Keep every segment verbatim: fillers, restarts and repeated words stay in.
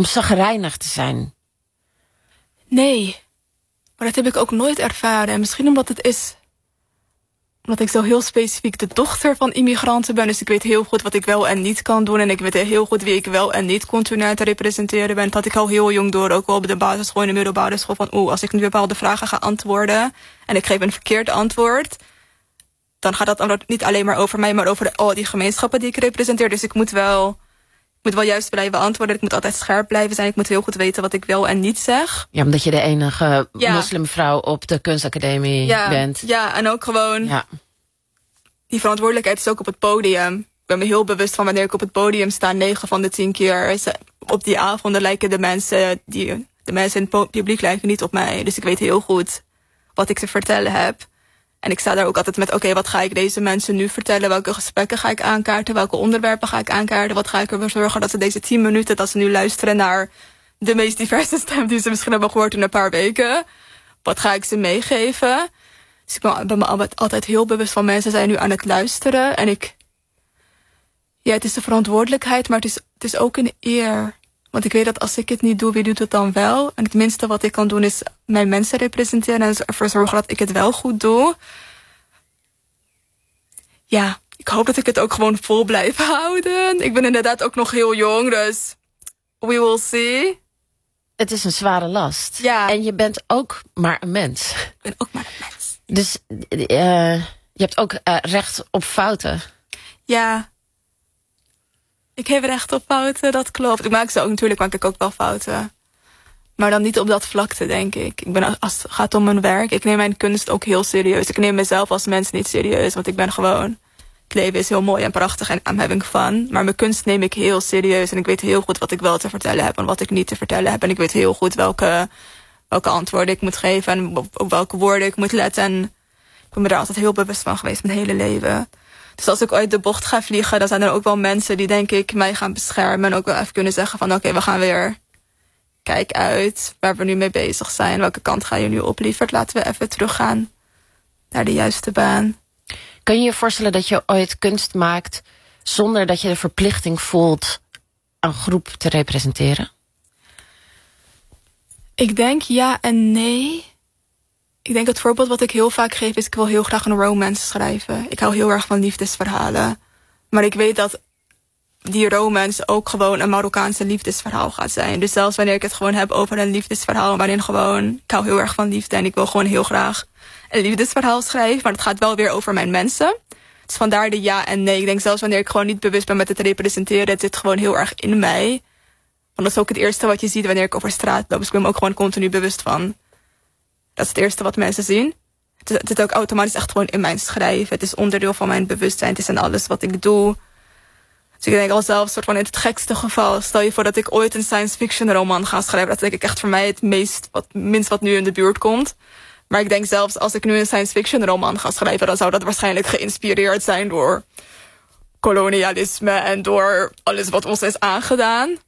chagrijnig te zijn? Nee, maar dat heb ik ook nooit ervaren. En misschien omdat het is... omdat ik zo heel specifiek de dochter van immigranten ben. Dus ik weet heel goed wat ik wel en niet kan doen. En ik weet heel goed wie ik wel en niet continu te representeren ben. Dat had ik al heel jong door, ook al op de basisschool en de middelbare school. Van oeh, als ik nu bepaalde vragen ga antwoorden en ik geef een verkeerd antwoord, dan gaat dat niet alleen maar over mij, maar over de, oh, die gemeenschappen die ik representeer. Dus ik moet wel, ik moet wel juist blijven antwoorden. Ik moet altijd scherp blijven zijn. Ik moet heel goed weten wat ik wel en niet zeg. Ja, omdat je de enige ja. moslimvrouw op de kunstacademie ja, bent. Ja, en ook gewoon... Ja. Die verantwoordelijkheid is ook op het podium. Ik ben me heel bewust van wanneer ik op het podium sta. negen van de tien keer op die avonden lijken de mensen... Die, de mensen in het publiek lijken niet op mij. Dus ik weet heel goed wat ik te vertellen heb. En ik sta daar ook altijd met... oké, okay, wat ga ik deze mensen nu vertellen? Welke gesprekken ga ik aankaarten? Welke onderwerpen ga ik aankaarten? Wat ga ik ervoor zorgen dat ze deze tien minuten... dat ze nu luisteren naar de meest diverse stem... die ze misschien hebben gehoord in een paar weken. Wat ga ik ze meegeven? Dus ik ben me altijd heel bewust van mensen zijn nu aan het luisteren. En ik... Ja, het is een verantwoordelijkheid, maar het is, het is ook een eer. Want ik weet dat als ik het niet doe, wie doet het dan wel? En het minste wat ik kan doen is mijn mensen representeren... en ervoor zorgen dat ik het wel goed doe. Ja, ik hoop dat ik het ook gewoon vol blijf houden. Ik ben inderdaad ook nog heel jong, dus we will see. Het is een zware last. Ja. En je bent ook maar een mens. Ik ben ook maar een mens. Dus uh, je hebt ook uh, recht op fouten. Ja. Ik heb recht op fouten, dat klopt. Ik maak ze ook, natuurlijk maak ik ook wel fouten. Maar dan niet op dat vlakte, denk ik. ik ben, als het gaat om mijn werk, ik neem mijn kunst ook heel serieus. Ik neem mezelf als mens niet serieus, want ik ben gewoon... Het leven is heel mooi en prachtig en I'm having fun. Maar mijn kunst neem ik heel serieus. En ik weet heel goed wat ik wel te vertellen heb en wat ik niet te vertellen heb. En ik weet heel goed welke, welke antwoorden ik moet geven en op, op welke woorden ik moet letten. En ik ben me daar altijd heel bewust van geweest mijn hele leven. Dus als ik ooit de bocht ga vliegen, dan zijn er ook wel mensen die, denk ik, mij gaan beschermen. En ook wel even kunnen zeggen van oké, okay, we gaan weer... Kijk uit waar we nu mee bezig zijn. Welke kant ga je nu op, lieverd? Laten we even teruggaan naar de juiste baan. Kun je je voorstellen dat je ooit kunst maakt zonder dat je de verplichting voelt een groep te representeren? Ik denk ja en nee. Ik denk het voorbeeld wat ik heel vaak geef is... ik wil heel graag een romance schrijven. Ik hou heel erg van liefdesverhalen. Maar ik weet dat die romance ook gewoon een Marokkaanse liefdesverhaal gaat zijn. Dus zelfs wanneer ik het gewoon heb over een liefdesverhaal... waarin gewoon, ik hou heel erg van liefde en ik wil gewoon heel graag een liefdesverhaal schrijven. Maar het gaat wel weer over mijn mensen. Dus vandaar de ja en nee. Ik denk zelfs wanneer ik gewoon niet bewust ben met het representeren... het zit gewoon heel erg in mij. Want dat is ook het eerste wat je ziet wanneer ik over straat loop. Dus ik ben me ook gewoon continu bewust van. Dat is het eerste wat mensen zien. Het, het zit ook automatisch echt gewoon in mijn schrijven. Het is onderdeel van mijn bewustzijn. Het is in alles wat ik doe. Dus ik denk al zelf, soort van in het gekste geval... stel je voor dat ik ooit een science fiction roman ga schrijven. Dat is denk ik echt voor mij het meest, wat, minst wat nu in de buurt komt. Maar ik denk zelfs als ik nu een science fiction roman ga schrijven... dan zou dat waarschijnlijk geïnspireerd zijn door kolonialisme... en door alles wat ons is aangedaan.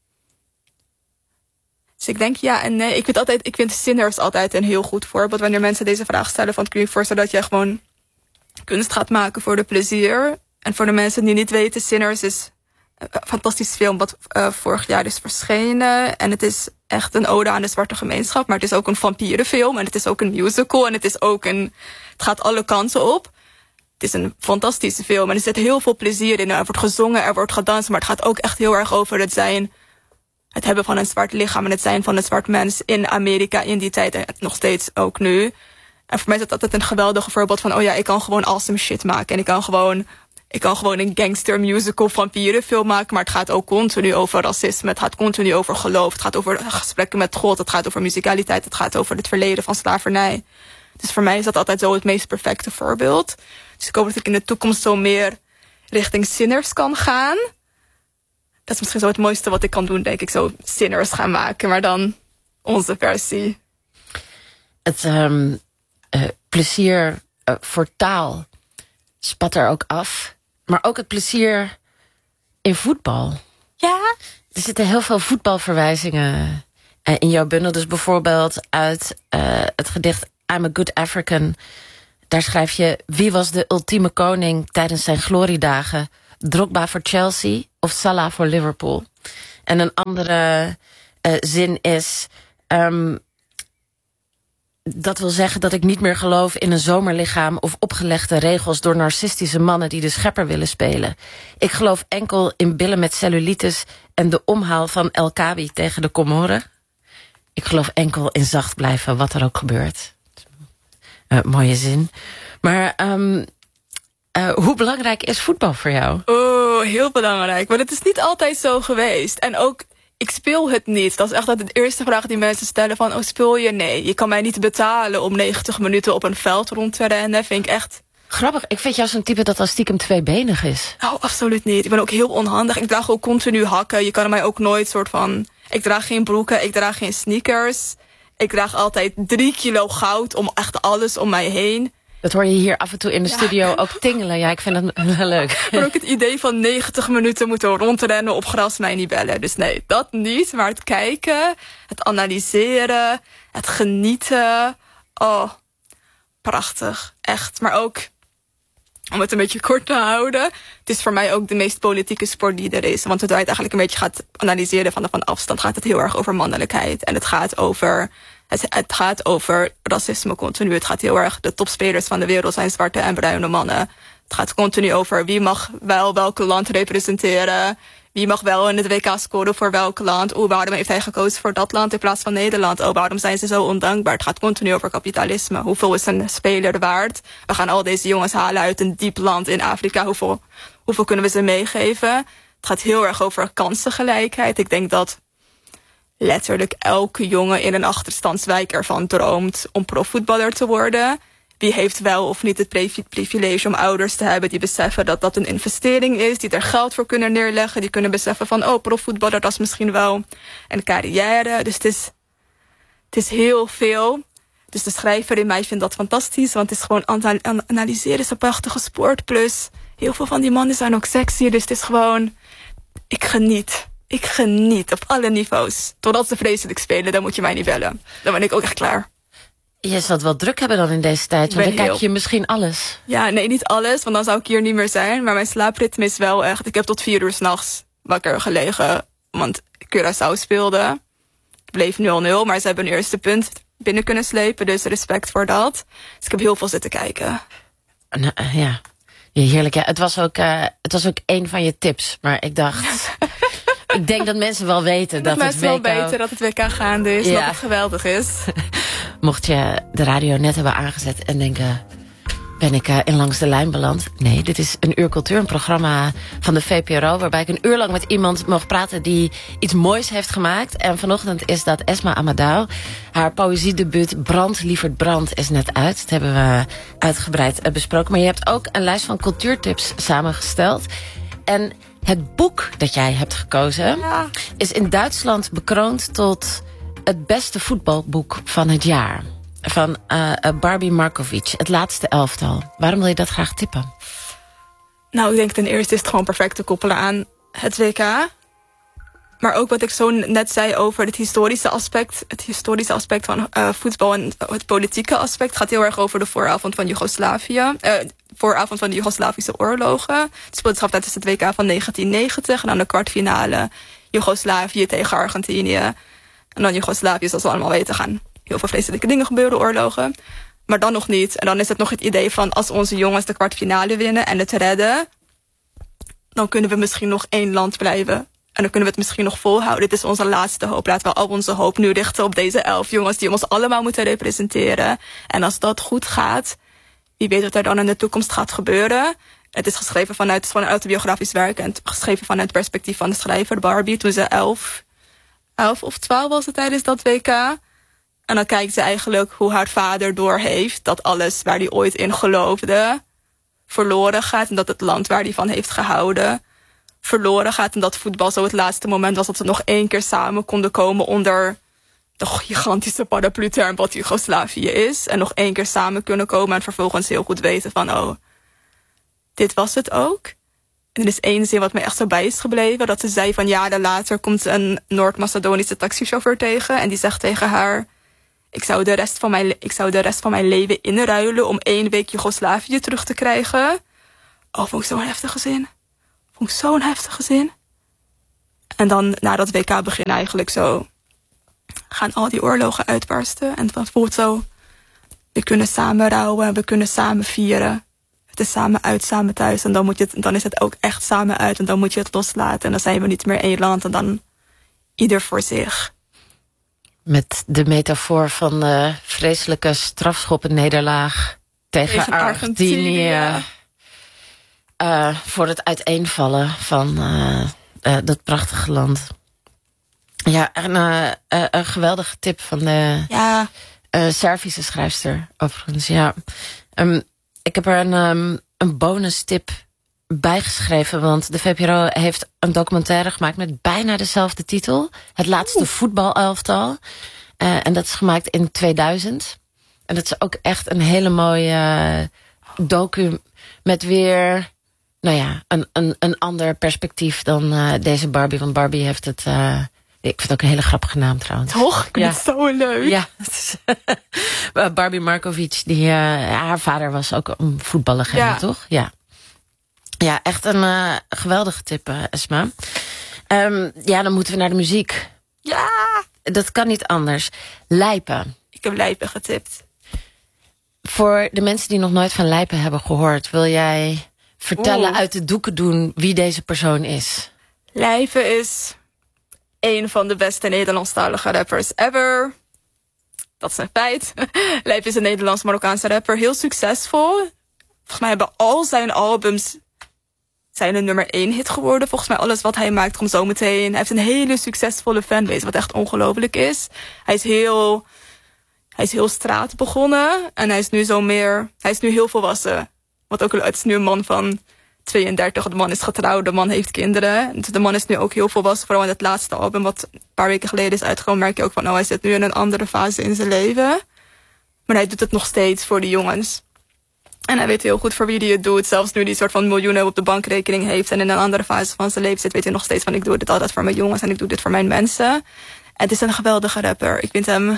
Dus ik denk ja en nee. Ik vind, altijd, ik vind Sinners altijd een heel goed voorbeeld. Wanneer mensen deze vraag stellen van... kun je je voorstellen dat jij gewoon kunst gaat maken voor de plezier... En voor de mensen die niet weten, Sinners is een fantastisch film wat uh, vorig jaar is verschenen. En het is echt een ode aan de zwarte gemeenschap. Maar het is ook een vampierenfilm en het is ook een musical. En het is ook een, het gaat alle kanten op. Het is een fantastische film en er zit heel veel plezier in. Er wordt gezongen, er wordt gedanst, maar het gaat ook echt heel erg over het zijn... het hebben van een zwart lichaam en het zijn van een zwart mens in Amerika in die tijd. En nog steeds ook nu. En voor mij is dat altijd een geweldige voorbeeld van... oh ja, ik kan gewoon awesome shit maken en ik kan gewoon... Ik kan gewoon een gangster musical vampierenfilm maken... maar het gaat ook continu over racisme. Het gaat continu over geloof. Het gaat over gesprekken met God. Het gaat over musicaliteit. Het gaat over het verleden van slavernij. Dus voor mij is dat altijd zo het meest perfecte voorbeeld. Dus ik hoop dat ik in de toekomst zo meer richting Sinners kan gaan. Dat is misschien zo het mooiste wat ik kan doen, denk ik. Zo Sinners gaan maken, maar dan onze versie. Het um, uh, plezier uh, voor taal spat er ook af... Maar ook het plezier in voetbal. Ja? Er zitten heel veel voetbalverwijzingen in jouw bundel. Dus bijvoorbeeld uit uh, het gedicht I'm a Good African. Daar schrijf je... Wie was de ultieme koning tijdens zijn gloriedagen? Drogba voor Chelsea of Salah voor Liverpool? En een andere uh, zin is... Um, dat wil zeggen dat ik niet meer geloof in een zomerlichaam... of opgelegde regels door narcistische mannen die de schepper willen spelen. Ik geloof enkel in billen met cellulitis... en de omhaal van El Kabi tegen de Comoren. Ik geloof enkel in zacht blijven, wat er ook gebeurt. Uh, mooie zin. Maar um, uh, hoe belangrijk is voetbal voor jou? Oh, heel belangrijk. Maar het is niet altijd zo geweest. En ook... ik speel het niet. Dat is echt de eerste vraag die mensen stellen van... oh, speel je? Nee, je kan mij niet betalen om negentig minuten op een veld rond te rennen. Vind ik echt... grappig, ik vind jou zo'n type dat al stiekem tweebenig is. Nou, absoluut niet. Ik ben ook heel onhandig. Ik draag ook continu hakken. Je kan mij ook nooit soort van... ik draag geen broeken, ik draag geen sneakers. Ik draag altijd drie kilo goud om echt alles om mij heen. Dat hoor je hier af en toe in de ja, studio ook tingelen. Ja, ik vind dat heel leuk. Maar ook het idee van negentig minuten moeten rondrennen op gras mij niet bellen. Dus nee, dat niet. Maar het kijken, het analyseren, het genieten. Oh, prachtig. Echt. Maar ook, om het een beetje kort te houden... het is voor mij ook de meest politieke sport die er is. Want zodra je het eigenlijk een beetje gaat analyseren van, van afstand... gaat het heel erg over mannelijkheid. En het gaat over... Het, het gaat over racisme continu. Het gaat heel erg... de topspelers van de wereld zijn zwarte en bruine mannen. Het gaat continu over wie mag wel welk land representeren. Wie mag wel in het W K scoren voor welk land. Oh, waarom heeft hij gekozen voor dat land in plaats van Nederland? Oh, waarom zijn ze zo ondankbaar? Het gaat continu over kapitalisme. Hoeveel is een speler waard? We gaan al deze jongens halen uit een diep land in Afrika. Hoeveel, hoeveel kunnen we ze meegeven? Het gaat heel erg over kansengelijkheid. Ik denk dat... letterlijk elke jongen in een achterstandswijk ervan droomt om profvoetballer te worden. Wie heeft wel of niet het privilege om ouders te hebben die beseffen dat dat een investering is, die er geld voor kunnen neerleggen, die kunnen beseffen van, oh, profvoetballer, dat is misschien wel een carrière. Dus het is, het is heel veel. Dus de schrijver in mij vindt dat fantastisch, want het is gewoon ana- analyseren is een prachtige sport. Plus, heel veel van die mannen zijn ook sexy, dus het is gewoon, ik geniet. Ik geniet op alle niveaus. Totdat ze vreselijk spelen, dan moet je mij niet bellen. Dan ben ik ook echt klaar. Je zal het wel druk hebben dan in deze tijd, want dan heel... kijk je misschien alles. Ja, nee, niet alles, want dan zou ik hier niet meer zijn. Maar mijn slaapritme is wel echt... ik heb tot vier uur 's nachts wakker gelegen, want Curaçao speelde. Het bleef nul nul, maar ze hebben een eerste punt binnen kunnen slepen. Dus respect voor dat. Dus ik heb heel veel zitten kijken. Nou, uh, ja. ja, heerlijk. Ja. Het was ook, uh, het was ook een van je tips, maar ik dacht... ik denk dat mensen wel weten dat, dat het W K... mensen wel weten dat het W K gaande is, ja. Dat het geweldig is. Mocht je de radio net hebben aangezet en denken... ben ik uh, in Langs de Lijn beland? Nee, dit is een uur cultuur, een programma van de V P R O... waarbij ik een uur lang met iemand mag praten die iets moois heeft gemaakt. En vanochtend is dat Esma Amadou. Haar poëziedebuut Brand, lieverd brand is net uit. Dat hebben we uitgebreid uh, besproken. Maar je hebt ook een lijst van cultuurtips samengesteld. En het boek dat jij hebt gekozen... Ja. is in Duitsland bekroond tot het beste voetbalboek van het jaar. Van uh, Barbie Markovic, Het Laatste Elftal. Waarom wil je dat graag tippen? Nou, ik denk ten eerste is het gewoon perfect te koppelen aan het W K. Maar ook wat ik zo net zei over het historische aspect. Het historische aspect van uh, voetbal en het politieke aspect. Het gaat heel erg over de vooravond van Joegoslavië. Uh, vooravond van de Joegoslavische oorlogen. Het speelt zich af tijdens het W K van negentien negentig. En dan de kwartfinale Joegoslavië tegen Argentinië. En dan Joegoslavië, zoals we allemaal weten, gaan heel veel vreselijke dingen gebeuren, oorlogen. Maar dan nog niet. En dan is het nog het idee van, als onze jongens de kwartfinale winnen en het redden, dan kunnen we misschien nog één land blijven. En dan kunnen we het misschien nog volhouden. Dit is onze laatste hoop. Laten we al onze hoop nu richten op deze elf jongens die ons allemaal moeten representeren. En als dat goed gaat, wie weet wat er dan in de toekomst gaat gebeuren. Het is geschreven vanuit, het is gewoon een autobiografisch werk en geschreven vanuit het perspectief van de schrijver Barbie toen ze elf, elf of twaalf was het tijdens dat W K. En dan kijkt ze eigenlijk hoe haar vader doorheeft dat alles waar hij ooit in geloofde verloren gaat. En dat het land waar hij van heeft gehouden verloren gaat. En dat voetbal zo het laatste moment was dat ze nog één keer samen konden komen onder de gigantische paraplu-term wat Joegoslavië is. En nog één keer samen kunnen komen en vervolgens heel goed weten van, oh, dit was het ook. En er is één zin wat me echt zo bij is gebleven. Dat ze zei van jaren later komt een Noord-Macedonische taxichauffeur tegen. En die zegt tegen haar, ik zou, de rest van mijn, ik zou de rest van mijn leven inruilen om één week Joegoslavië terug te krijgen. Oh, vond ik zo'n heftige zin. Vond ik zo'n heftige zin. En dan na dat W K begin eigenlijk zo gaan al die oorlogen uitbarsten. En het voelt zo, we kunnen samen rouwen, we kunnen samen vieren. Het is samen uit, samen thuis. En dan, moet je het, dan is het ook echt samen uit. En dan moet je het loslaten. En dan zijn we niet meer één land. En dan ieder voor zich. Met de metafoor van de vreselijke strafschoppennederlaag tegen, tegen Argentinië. Argentinië. Uh, voor het uiteenvallen van uh, uh, dat prachtige land. Ja, en, uh, uh, een geweldige tip van de ja. uh, Servische schrijfster, overigens. Ja. Um, ik heb er een, um, een bonus tip bijgeschreven, want de V P R O heeft een documentaire gemaakt met bijna dezelfde titel. Het laatste Oeh. voetbalelftal. Uh, en dat is gemaakt in tweeduizend. En dat is ook echt een hele mooie uh, docu met weer, nou ja, een, een, een ander perspectief dan uh, deze Barbie. Want Barbie heeft het, uh, ik vind het ook een hele grappige naam trouwens. Toch? Ik vind ja. het zo leuk. Ja. Barbie Markovic, die, uh, haar vader was ook een voetballegende, ja. toch? Ja. Ja, echt een uh, geweldige tip, uh, Esma. Um, ja, dan moeten we naar de muziek. Ja! Dat kan niet anders. Lijpen. Ik heb Lijpen getipt. Voor de mensen die nog nooit van Lijpen hebben gehoord, wil jij vertellen Oeh. uit de doeken doen wie deze persoon is? Lijpen is een van de beste Nederlandstalige rappers ever. Dat is een feit. Lijpen is een Nederlands-Marokkaanse rapper. Heel succesvol. Volgens mij hebben al zijn albums zijn een nummer één hit geworden. Volgens mij alles wat hij maakt komt zo meteen. Hij heeft een hele succesvolle fanbase, wat echt ongelooflijk is. Hij is heel, hij is heel straat begonnen. En hij is nu zo meer, hij is nu heel volwassen. Wat ook, het is nu een man van tweeëndertig. De man is getrouwd, de man heeft kinderen. De man is nu ook heel volwassen. Vooral in het laatste album, wat een paar weken geleden is uitgekomen, merk je ook van, oh, hij zit nu in een andere fase in zijn leven. Maar hij doet het nog steeds voor de jongens. En hij weet heel goed voor wie hij het doet. Zelfs nu die soort van miljoenen op de bankrekening heeft. En in een andere fase van zijn leven zit, weet hij nog steeds van, ik doe dit altijd voor mijn jongens en ik doe dit voor mijn mensen. En het is een geweldige rapper. Ik vind hem,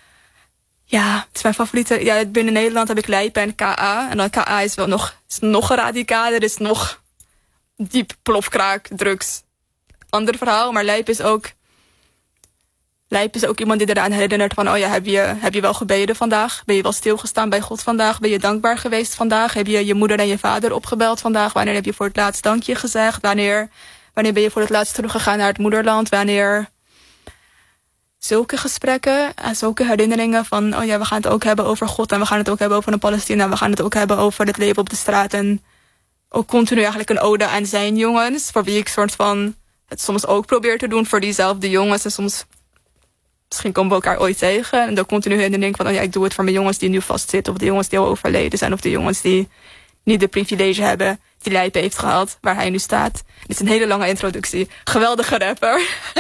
ja, het is mijn favoriete. Ja, binnen Nederland heb ik Lijpen en K A. En dan K A is wel nog, is nog radicaler, is nog diep plofkraak, drugs. Ander verhaal, maar Lijpen is ook, Lijpen is ook iemand die eraan herinnert van, oh ja, heb je, heb je wel gebeden vandaag? Ben je wel stilgestaan bij God vandaag? Ben je dankbaar geweest vandaag? Heb je je moeder en je vader opgebeld vandaag? Wanneer heb je voor het laatst dankje gezegd? Wanneer, wanneer ben je voor het laatst teruggegaan naar het moederland? Wanneer? Zulke gesprekken en zulke herinneringen van, oh ja, we gaan het ook hebben over God en we gaan het ook hebben over een Palestina en we gaan het ook hebben over het leven op de straat en ook continu eigenlijk een ode aan zijn jongens, voor wie ik soort van het soms ook probeer te doen voor diezelfde jongens en soms misschien komen we elkaar ooit tegen. En dan continu in de denk van, oh ja, ik doe het voor mijn jongens die nu vastzitten. Of de jongens die al overleden zijn. Of de jongens die niet de privilege hebben die Lijpen heeft gehad. Waar hij nu staat. Dit is een hele lange introductie. Geweldige rapper.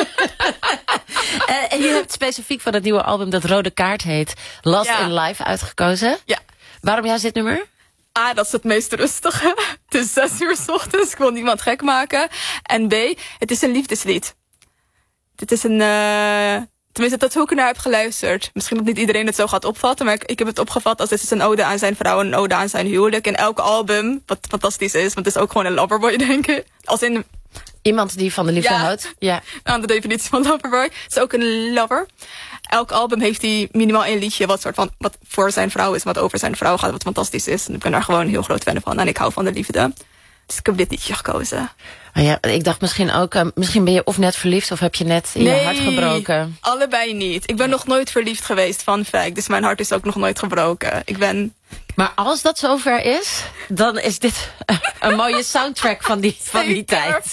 uh, en je hebt specifiek van het nieuwe album dat Rode Kaart heet Last ja. in Life uitgekozen. Ja. Waarom juist dit nummer? A, dat is het meest rustige. Het is zes uur 's ochtends. Ik wil niemand gek maken. En B, het is een liefdeslied. Dit is een... Uh, Tenminste, dat is hoe ik ernaar heb geluisterd. Misschien dat niet iedereen het zo gaat opvatten, maar ik, ik heb het opgevat als dit is een ode aan zijn vrouw en een ode aan zijn huwelijk. En elk album, wat fantastisch is, want het is ook gewoon een loverboy, denk ik. Als in... Iemand die van de liefde ja, houdt. Ja. Aan de definitie van loverboy. Het is ook een lover. Elk album heeft hij minimaal één liedje wat, soort van, wat voor zijn vrouw is, wat over zijn vrouw gaat, wat fantastisch is. En ik ben daar gewoon een heel groot fan van en ik hou van de liefde. Dus ik heb dit liedje gekozen. Oh ja, ik dacht misschien ook, uh, misschien ben je of net verliefd of heb je net in nee, je hart gebroken. Allebei niet. Ik ben nog nooit verliefd geweest, fun fact. Dus mijn hart is ook nog nooit gebroken. Ik ben... Maar als dat zover is, dan is dit een mooie soundtrack van die, van die tijd.